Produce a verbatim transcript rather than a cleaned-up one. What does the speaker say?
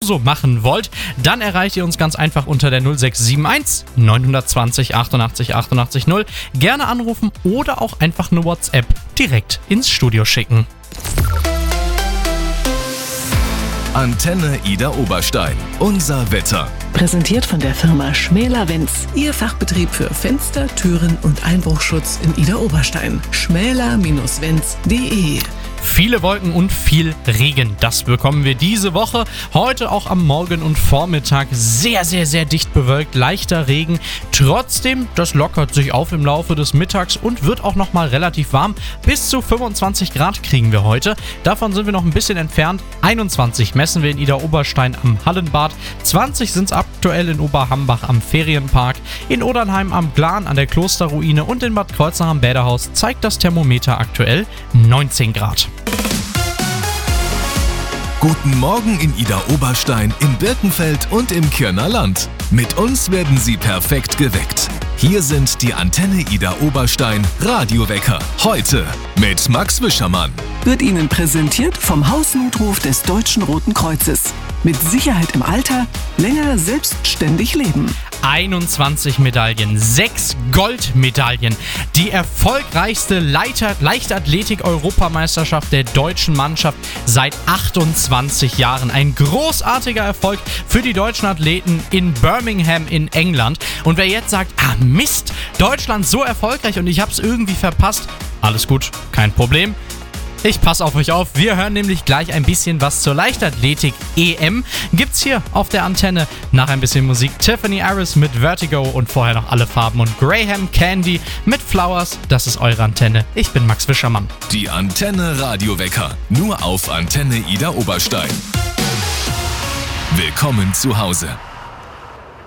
genauso machen wollt, dann erreicht ihr uns ganz einfach unter der null sechs sieben eins neun zwei null achtundachtzig achtundachtzig null. Gerne anrufen oder auch einfach eine WhatsApp direkt ins Studio schicken. Antenne Ida Oberstein. Unser Wetter. Präsentiert von der Firma Schmäler-Wenz. Ihr Fachbetrieb für Fenster, Türen und Einbruchschutz in Ida Oberstein. schmäler Bindestrich wenz punkt de. Viele Wolken und viel Regen, das bekommen wir diese Woche. Heute auch am Morgen und Vormittag sehr, sehr, sehr dicht bewölkt, leichter Regen. Trotzdem, das lockert sich auf im Laufe des Mittags und wird auch nochmal relativ warm. Bis zu fünfundzwanzig Grad kriegen wir heute. Davon sind wir noch ein bisschen entfernt. einundzwanzig messen wir in Ida Oberstein am Hallenbad. zwanzig sind es aktuell in Oberhambach am Ferienpark. In Odernheim am Glan an der Klosterruine und in Bad Kreuznach am Bäderhaus zeigt das Thermometer aktuell neunzehn Grad. Guten Morgen in Ida Oberstein, im Birkenfeld und im Kirner Land. Mit uns werden Sie perfekt geweckt. Hier sind die Antenne Ida Oberstein Radiowecker. Heute mit Max Wischermann. Wird Ihnen präsentiert vom Hausnotruf des Deutschen Roten Kreuzes. Mit Sicherheit im Alter, länger selbstständig leben. einundzwanzig Medaillen, sechs Goldmedaillen. Die erfolgreichste Leiter- Leichtathletik-Europameisterschaft der deutschen Mannschaft seit achtundzwanzig Jahren. Ein großartiger Erfolg für die deutschen Athleten in Birmingham in England. Und wer jetzt sagt, ah Mist, Deutschland so erfolgreich und ich hab's irgendwie verpasst, alles gut, kein Problem. Ich passe auf euch auf, wir hören nämlich gleich ein bisschen was zur Leichtathletik-E M. Gibt's hier auf der Antenne nach ein bisschen Musik Tiffany Harris mit Vertigo und vorher noch Alle Farben und Graham Candy mit Flowers. Das ist eure Antenne. Ich bin Max Wischermann. Die Antenne Radiowecker. Nur auf Antenne Ida Oberstein. Willkommen zu Hause.